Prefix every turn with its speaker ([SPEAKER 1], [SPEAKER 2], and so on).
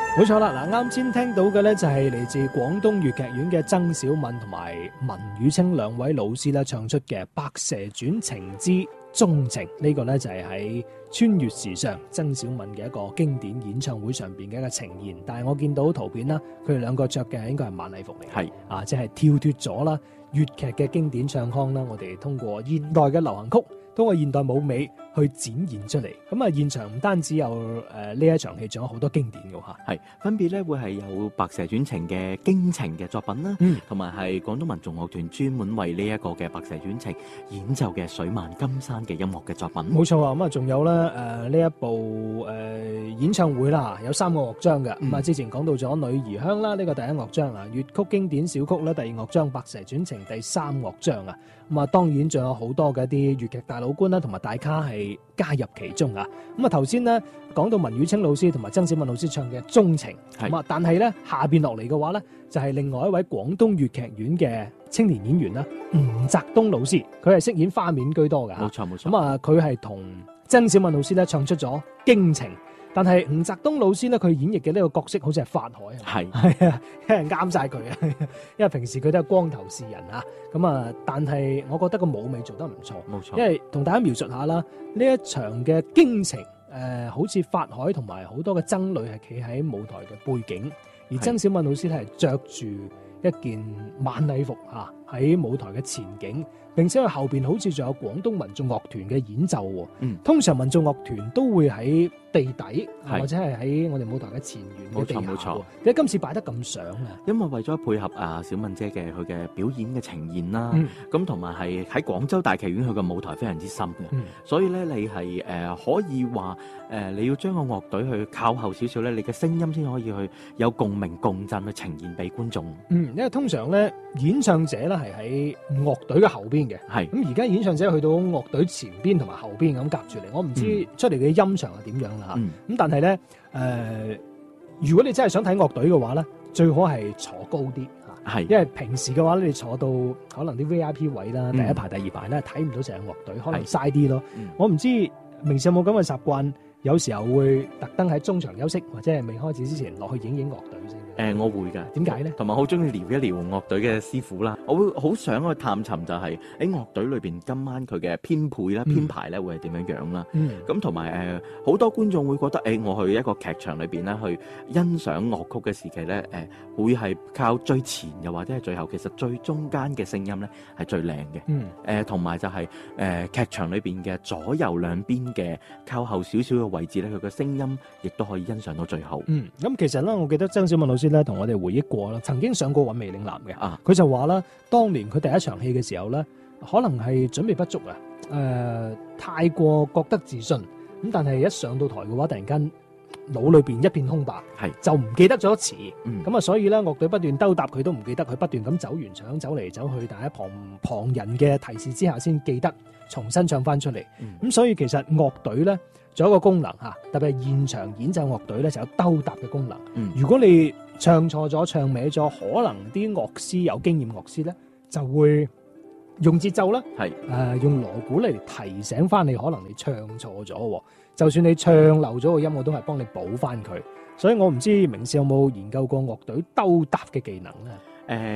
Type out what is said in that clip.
[SPEAKER 1] 冇錯啦，嗱，啱先聽到嘅咧就係嚟自廣東粵劇院嘅曾小敏同埋文宇清兩位老師咧唱出嘅《白蛇傳情之鍾情》，呢個咧就係喺穿越時尚曾小敏嘅一個經典演唱會上邊嘅一個呈現。但係我見到圖片啦，佢哋兩個着嘅應該係晚禮服嚟嘅，
[SPEAKER 2] 係
[SPEAKER 1] 啊，即係跳脱咗啦粵劇嘅經典唱腔啦，我哋通過現代嘅流行曲，通過現代舞美去展現出嚟。咁啊，現場唔單止有呢一場戲，仲有好多經典嘅嚇。
[SPEAKER 2] 係分別咧會係有《白蛇傳情》嘅驚情嘅作品啦，同埋係廣東民族樂團專門為呢一個嘅《白蛇傳情》演奏嘅水漫金山嘅音樂嘅作品。
[SPEAKER 1] 冇錯啊，咁啊仲有咧呢一部演唱會啦，有3個樂章嘅。咁啊之前講到咗《女兒香》啦，呢個第1樂章啊，粵曲經典小曲啦，第2樂章《白蛇傳情》第3樂章啊。咁啊當然仲有好多嘅一啲粵劇大老倌啦，同埋大咖係加入其中啊。咁啊頭先咧講到文宇清老師同埋曾小敏老師唱嘅《鍾情》，咁啊但係咧下邊落嚟嘅話咧就係另外一位廣東粵劇院嘅青年演員啦，吳澤東老師，佢係飾演花面居多㗎。
[SPEAKER 2] 冇錯冇錯。
[SPEAKER 1] 咁啊佢係同曾小敏老師咧唱出咗驚情，但係吳澤東老師咧佢演繹嘅呢個角色好似係法海啊，係啊，因為啱晒佢啊，因為平時佢都係光頭示人啊，咁啊，但係我覺得個舞美做得唔錯，
[SPEAKER 2] 冇錯，
[SPEAKER 1] 因為同大家描述下啦，呢一場嘅驚情，好似法海同埋好多嘅僧侶係企喺舞台嘅背景，而曾小敏老師咧係着住一件晚禮服嚇喺舞台嘅前景。並且佢後邊好似仲有廣東民族樂團嘅演奏喎。通常民族樂團都會喺地底，或者係喺我哋舞台嘅前緣嘅地下。冇錯冇錯。點解今次擺得咁上啊？
[SPEAKER 2] 因為為咗配合啊小敏姐嘅佢嘅表演嘅呈現啦，咁同埋係喺廣州大劇院佢嘅舞台非常之深嘅，所以咧你係可以話你要將個樂隊去靠後少少咧，你嘅聲音先可以去有共鳴共振去呈現俾觀眾。因
[SPEAKER 1] 為通常咧演唱者咧係喺樂隊嘅後邊嘅，咁而家演唱者去到樂隊前邊同埋後邊咁夾住嚟，我唔知出嚟嘅音場係點樣啦嚇。咁但係咧如果你真係想睇樂隊嘅話咧，最好係坐高啲嚇，因為平時嘅話咧，你坐到可能啲 VIP 位啦，第一排、第二排咧睇唔到成個樂隊，可能嘥啲咯。我唔知明時有冇咁嘅習慣，有時候會特登喺中場休息或者係未開始之前落去影樂隊先。
[SPEAKER 2] 我會㗎。點解咧？同埋好中意撩一撩樂隊嘅師傅啦，我會好想去探尋就係喺樂隊裏邊今晚佢嘅編配啦、編排咧會係點樣樣啦。咁同埋好多觀眾會覺得我去一個劇場裏邊咧去欣賞樂曲嘅時期咧會係靠最前又或者係最後，其實最中間嘅聲音咧係最靚嘅。同埋就係劇場裏邊嘅左右兩邊嘅靠後少少嘅位置咧，佢嘅聲音亦都可以欣賞到最後。
[SPEAKER 1] 咁其實咧，我記得曾小敏老師咧同我哋回憶過啦，曾經上過《韻味嶺南》嘅，佢就話啦，當年佢第一場戲嘅時候咧，可能係準備不足啊，太過覺得自信，咁但係一上到台嘅話，突然間腦裏邊一片空白，就唔記得咗詞，咁啊，所以咧樂隊不斷兜搭佢都唔記得，佢不斷咁走完場走嚟走去，但係喺旁人嘅提示之下先記得重新唱翻出嚟。咁所以其實樂隊咧仲有一個功能嚇，特別係現場演奏樂隊咧就有兜搭嘅功能。如果你唱錯咗、唱歪咗，可能啲樂師有經驗樂師咧就會用節奏啦，用鑼鼓嚟提醒翻你，可能你唱錯咗。就算你唱漏咗個音，我都係幫你補翻佢。所以我唔知明少有冇研究過樂隊兜搭嘅技能咧？